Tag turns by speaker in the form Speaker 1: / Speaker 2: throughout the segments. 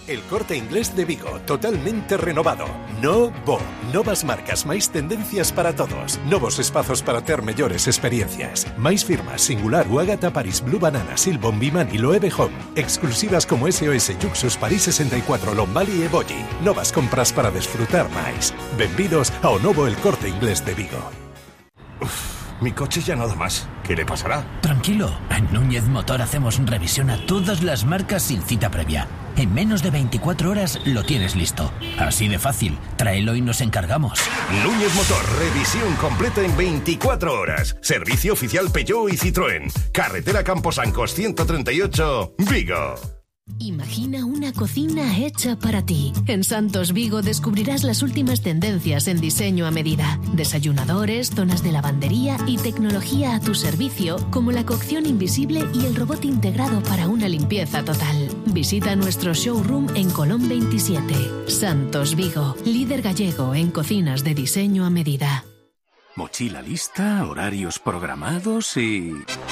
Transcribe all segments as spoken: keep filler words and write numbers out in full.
Speaker 1: El Corte Inglés de Vigo, totalmente renovado. Novo. Novas marcas, máis tendencias para todos. Novos espazos para ter mellores experiencias. Máis firmas, Singular, Uagata, Paris, Blue Banana, Silbon, Bimani, Loewe Home. Exclusivas como S O S, Yuxus, París sesenta y cuatro, Lombali e Bolli. Novas compras para desfrutar máis. Benvidos ao novo El Corte Inglés de Vigo.
Speaker 2: Uf. Mi coche ya no da más. ¿Qué le pasará?
Speaker 3: Tranquilo, en Núñez Motor hacemos revisión a todas las marcas sin cita previa. En menos de veinticuatro horas lo tienes listo. Así de fácil. Tráelo y nos encargamos.
Speaker 2: Núñez Motor, revisión completa en veinticuatro horas. Servicio oficial Peugeot y Citroën. Carretera Camposancos ciento treinta y ocho, Vigo.
Speaker 4: Imagina una cocina hecha para ti. En Santos Vigo descubrirás las últimas tendencias en diseño a medida. Desayunadores, zonas de lavandería y tecnología a tu servicio, como la cocción invisible y el robot integrado para una limpieza total. Visita nuestro showroom en Colón veintisiete. Santos Vigo, líder gallego en cocinas de diseño a medida.
Speaker 5: Mochila lista, horarios programados y...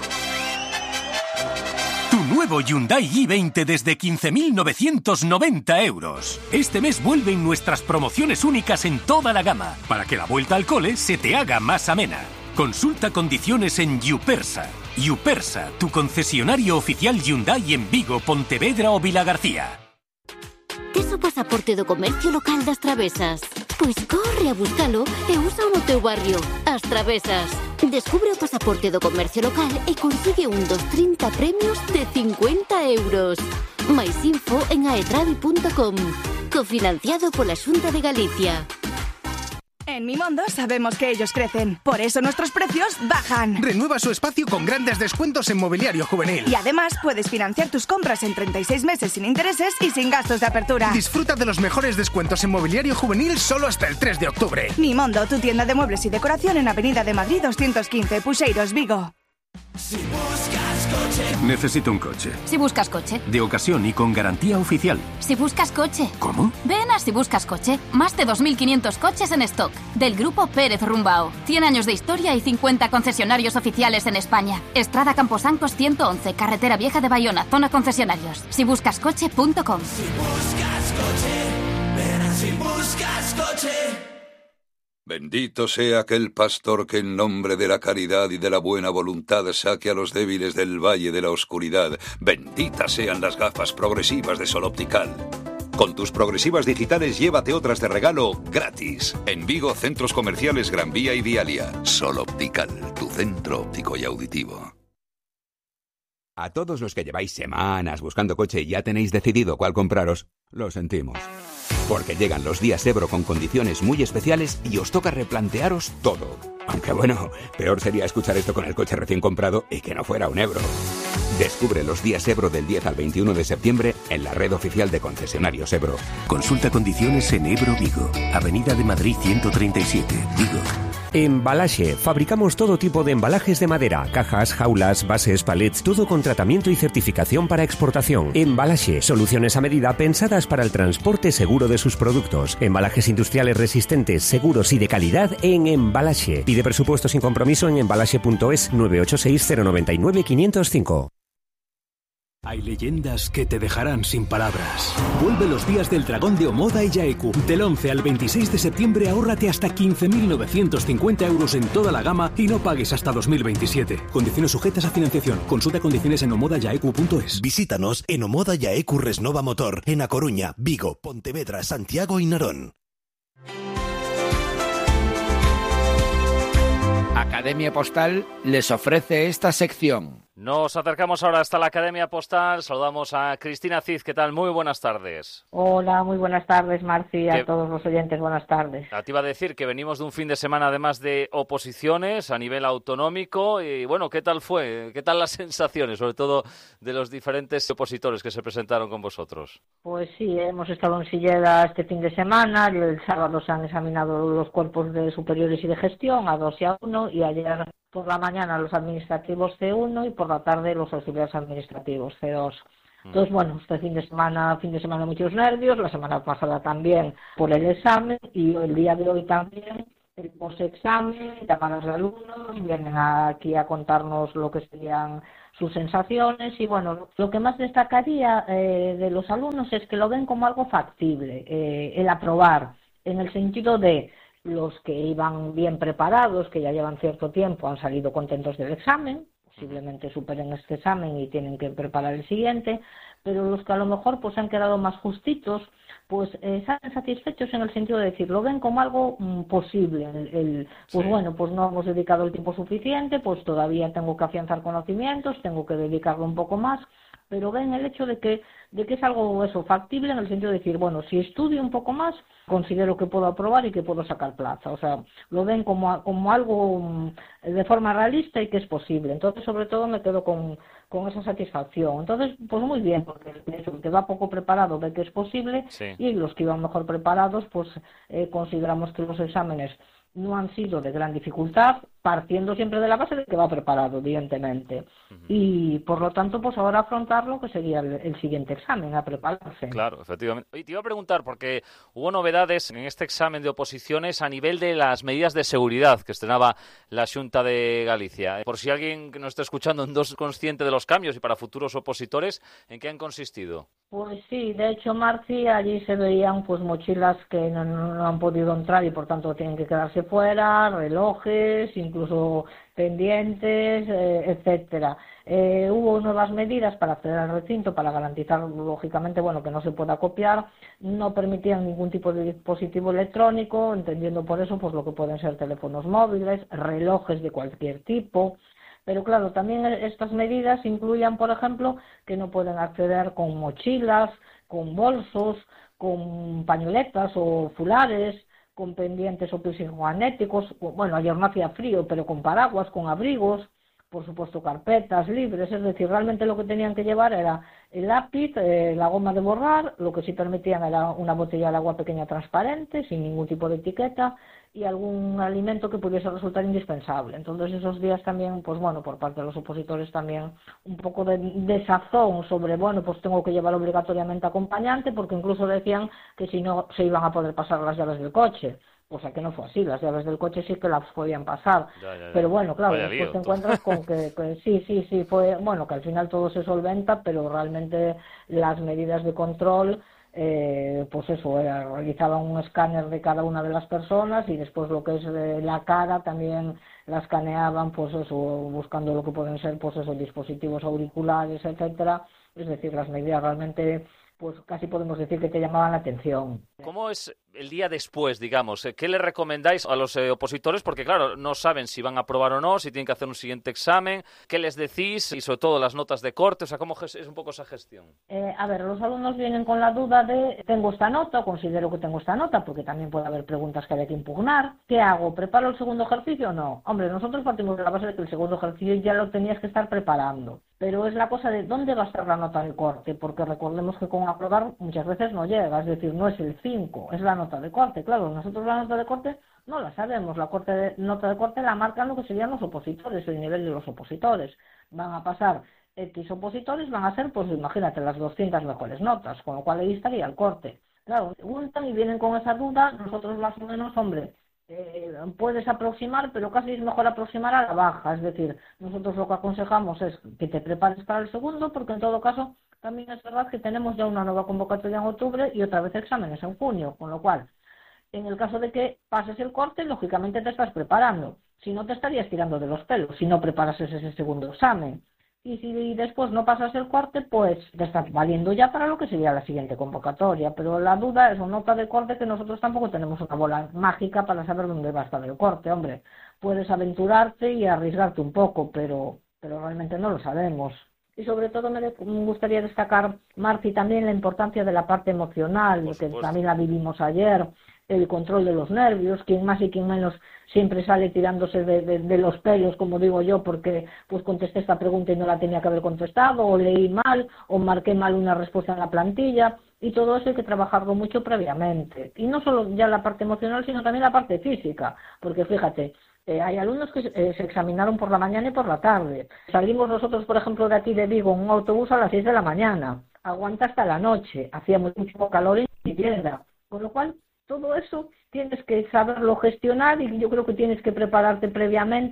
Speaker 5: Tu nuevo Hyundai i veinte desde quince mil novecientos noventa euros. Este mes vuelven nuestras promociones únicas en toda la gama, para que la vuelta al cole se te haga más amena. Consulta condiciones en Yupersa. Yupersa, tu concesionario oficial Hyundai en Vigo, Pontevedra o Vilagarcía.
Speaker 6: Tes o pasaporte do comercio local das Travesas? Pois corre a buscalo e usa no teu barrio. As Travesas. Descubre o pasaporte do comercio local e consigue un dos trinta premios de cincuenta euros. Mais info en aetravi punto com. Cofinanciado pola Xunta de Galicia.
Speaker 7: En Mimondo sabemos que ellos crecen, por eso nuestros precios bajan.
Speaker 8: Renueva su espacio con grandes descuentos en mobiliario juvenil.
Speaker 7: Y además puedes financiar tus compras en treinta y seis meses sin intereses y sin gastos de apertura.
Speaker 8: Disfruta de los mejores descuentos en mobiliario juvenil solo hasta el tres de octubre.
Speaker 7: Mimondo, tu tienda de muebles y decoración en Avenida de Madrid doscientos quince, Puxeiros, Vigo.
Speaker 5: Si buscas coche. Necesito un coche.
Speaker 9: Si buscas coche.
Speaker 5: De ocasión y con garantía oficial.
Speaker 9: Si buscas coche.
Speaker 5: ¿Cómo?
Speaker 9: Ven a Si buscas coche. Más de dos mil quinientos coches en stock. Del grupo Pérez Rumbao. cien años de historia y cincuenta concesionarios oficiales en España. Estrada Camposancos ciento once, Carretera Vieja de Bayona, zona concesionarios. si buscas coche punto com.
Speaker 10: Si buscas coche, ven a Si buscas coche.
Speaker 11: Bendito sea aquel pastor que en nombre de la caridad y de la buena voluntad saque a los débiles del valle de la oscuridad. Benditas sean las gafas progresivas de Sol Optical. Con tus progresivas digitales llévate otras de regalo gratis. En Vigo, centros comerciales Gran Vía y Dialia. Sol Optical, tu centro óptico y auditivo.
Speaker 12: A todos los que lleváis semanas buscando coche y ya tenéis decidido cuál compraros, lo sentimos. Porque llegan los días Ebro con condiciones muy especiales y os toca replantearos todo. Aunque bueno, peor sería escuchar esto con el coche recién comprado y que no fuera un Ebro. Descubre los días Ebro del diez al veintiuno de septiembre en la red oficial de concesionarios Ebro.
Speaker 5: Consulta condiciones en Ebro Vigo, Avenida de Madrid ciento treinta y siete, Vigo.
Speaker 13: Embalaxe. Fabricamos todo tipo de embalajes de madera, cajas, jaulas, bases, palets, todo con tratamiento y certificación para exportación. Embalaxe. Soluciones a medida pensadas para el transporte seguro de sus productos. Embalajes industriales resistentes, seguros y de calidad en Embalaxe. Pide presupuesto sin compromiso en embalaxe punto es nueve ocho seis cero nueve nueve cinco cero cinco.
Speaker 14: Hay leyendas que te dejarán sin palabras. Vuelve los días del dragón de Omoda y Yaeku. Del once al veintiséis de septiembre ahórrate hasta quince mil novecientos cincuenta euros en toda la gama y no pagues hasta dos mil veintisiete. Condiciones sujetas a financiación. Consulta condiciones en omoda yaeku punto es.
Speaker 15: Visítanos en Omoda Yaeku Resnova Motor, en A Coruña, Vigo, Pontevedra, Santiago y Narón.
Speaker 16: Academia Postal les ofrece esta sección.
Speaker 17: Nos acercamos ahora hasta la Academia Postal. Saludamos a Cristina Cid. ¿Qué tal? Muy buenas tardes.
Speaker 18: Hola, muy buenas tardes, Marci, a
Speaker 17: que...
Speaker 18: todos los oyentes, buenas tardes.
Speaker 17: Te iba a decir que venimos de un fin de semana además de oposiciones a nivel autonómico y bueno, ¿qué tal fue? ¿Qué tal las sensaciones, sobre todo de los diferentes opositores que se presentaron con vosotros?
Speaker 18: Pues sí, hemos estado en Silleda este fin de semana y el sábado se han examinado los cuerpos de superiores y de gestión a dos y a uno y ayer por la mañana los administrativos C uno y por la tarde los auxiliares administrativos C dos. Entonces, bueno, este fin de semana, fin de semana muchos nervios, la semana pasada también por el examen y el día de hoy también el post-examen, llamadas de alumnos, vienen aquí a contarnos lo que serían sus sensaciones y bueno, lo que más destacaría eh, de los alumnos es que lo ven como algo factible, eh, el aprobar, en el sentido de los que iban bien preparados, que ya llevan cierto tiempo, han salido contentos del examen, posiblemente superen este examen y tienen que preparar el siguiente, pero los que a lo mejor pues han quedado más justitos, pues eh, salen satisfechos en el sentido de decir, lo ven como algo mm, posible, el, el, pues sí. Bueno, pues no hemos dedicado el tiempo suficiente, pues todavía tengo que afianzar conocimientos, tengo que dedicarlo un poco más, pero ven el hecho de que, de que es algo eso, factible en el sentido de decir, bueno, si estudio un poco más, considero que puedo aprobar y que puedo sacar plaza. O sea, lo ven como, como algo de forma realista y que es posible. Entonces, sobre todo, me quedo con, con esa satisfacción. Entonces, pues muy bien, porque el que va poco preparado ve que es posible, sí. Y los que iban mejor preparados, pues eh, consideramos que los exámenes no han sido de gran dificultad, partiendo siempre de la base de que va preparado, evidentemente. Uh-huh. Y, por lo tanto, pues ahora afrontarlo, que sería el, el siguiente examen, a prepararse.
Speaker 17: Claro, efectivamente. Y te iba a preguntar, porque hubo novedades en este examen de oposiciones a nivel de las medidas de seguridad que estrenaba la Xunta de Galicia. Por si alguien que nos está escuchando no es consciente de los cambios y para futuros opositores, ¿en qué han consistido?
Speaker 18: Pues sí, de hecho, Marci, allí se veían pues mochilas que no, no han podido entrar y, por tanto, tienen que quedarse fuera, relojes, incluso pendientes, eh, etcétera. Eh, hubo nuevas medidas para acceder al recinto para garantizar, lógicamente, bueno, que no se pueda copiar. No permitían ningún tipo de dispositivo electrónico, entendiendo por eso pues lo que pueden ser teléfonos móviles, relojes de cualquier tipo. Pero claro, también estas medidas incluían, por ejemplo, que no pueden acceder con mochilas, con bolsos, con pañoletas o fulares, con pendientes o piercing magnéticos. Bueno, ayer no hacía frío, pero con paraguas, con abrigos, por supuesto carpetas libres, es decir, realmente lo que tenían que llevar era el lápiz, eh, la goma de borrar, lo que sí permitían era una botella de agua pequeña transparente, sin ningún tipo de etiqueta, y algún alimento que pudiese resultar indispensable. Entonces esos días también, pues bueno, por parte de los opositores también un poco de desazón sobre, bueno, pues tengo que llevar obligatoriamente acompañante, porque incluso decían que si no se iban a poder pasar las llaves del coche. O sea que no fue así, las llaves del coche sí que las podían pasar. Ya, ya, ya. Pero bueno, claro, Vaya después lío, te encuentras con que, que sí, sí, sí, fue, bueno, que al final todo se solventa, pero realmente las medidas de control, eh, pues eso, era, realizaban un escáner de cada una de las personas y después lo que es de la cara también la escaneaban, pues eso, buscando lo que pueden ser, pues esos dispositivos auriculares, etcétera. Es decir, las medidas realmente, pues casi podemos decir que te llamaban la atención.
Speaker 17: ¿Cómo es el día después, digamos? ¿Qué le recomendáis a los eh, opositores? Porque, claro, no saben si van a aprobar o no, si tienen que hacer un siguiente examen. ¿Qué les decís? Y, sobre todo, las notas de corte. O sea, ¿cómo es un poco esa gestión?
Speaker 18: Eh, a ver, los alumnos vienen con la duda de tengo esta nota, o considero que tengo esta nota, porque también puede haber preguntas que hay que impugnar. ¿Qué hago? ¿Preparo el segundo ejercicio o no? Hombre, nosotros partimos de la base de que el segundo ejercicio ya lo tenías que estar preparando. Pero es la cosa de dónde va a estar la nota de corte, porque recordemos que con aprobar muchas veces no llega, es decir, no es el cinco, es la nota de corte. Claro, nosotros la nota de corte no la sabemos, la corte de, nota de corte la marcan lo que serían los opositores, el nivel de los opositores. Van a pasar X opositores, van a ser, pues imagínate, las doscientas mejores notas, con lo cual ahí estaría el corte. Claro, preguntan y vienen con esa duda, nosotros más o menos, hombre, Eh, puedes aproximar, pero casi es mejor aproximar a la baja, es decir, nosotros lo que aconsejamos es que te prepares para el segundo, porque en todo caso también es verdad que tenemos ya una nueva convocatoria en octubre y otra vez exámenes en junio, con lo cual, en el caso de que pases el corte, lógicamente te estás preparando, si no te estarías tirando de los pelos, si no preparas ese segundo examen. Y si después no pasas el corte, pues te estás valiendo ya para lo que sería la siguiente convocatoria. Pero la duda es una nota de corte que nosotros tampoco tenemos una bola mágica para saber dónde va a estar el corte. Hombre, puedes aventurarte y arriesgarte un poco, pero, pero realmente no lo sabemos. Y sobre todo me gustaría destacar, Marci, también la importancia de la parte emocional, que también la vivimos ayer, el control de los nervios, quien más y quien menos siempre sale tirándose de, de, de los pelos, como digo yo, porque pues contesté esta pregunta y no la tenía que haber contestado, o leí mal, o marqué mal una respuesta en la plantilla, y todo eso hay que trabajarlo mucho previamente. Y no solo ya la parte emocional, sino también la parte física, porque fíjate, Eh, hay alumnos que eh, se examinaron por la mañana y por la tarde. Salimos nosotros, por ejemplo, de aquí de Vigo en un autobús a las seis de la mañana. Aguanta hasta la noche. Hacía muchísimo calor y ni piedra. Con lo cual, todo eso tienes que saberlo gestionar y yo creo que tienes que prepararte previamente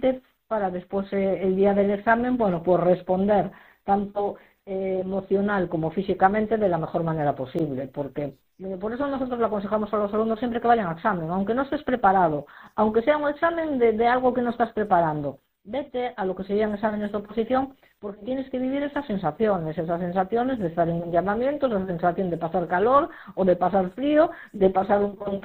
Speaker 18: para después eh, el día del examen, bueno, pues responder tanto eh, emocional como físicamente de la mejor manera posible, porque eh, por eso nosotros le aconsejamos a los alumnos siempre que vayan a examen, aunque no estés preparado, aunque sea un examen de, de algo que no estás preparando, vete a lo que serían exámenes de oposición, porque tienes que vivir esas sensaciones, esas sensaciones de estar en un llamamiento, esa sensación de pasar calor o de pasar frío, de pasar un control